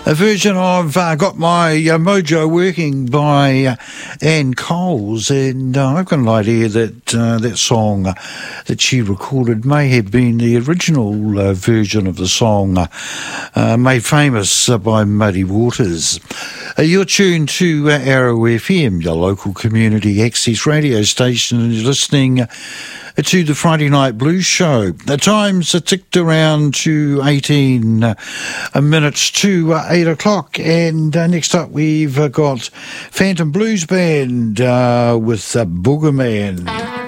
A version of Got My Mojo Working by Ann Coles, and I've got an idea that that song that she recorded may have been the original version of the song made famous by Muddy Waters. You're tuned to Arrow FM, your local community access radio station, and you're listening to the Friday Night Blues Show. The times are ticked around to 18 minutes to 8 o'clock, and next up we've got Phantom Blues Band with Boogerman.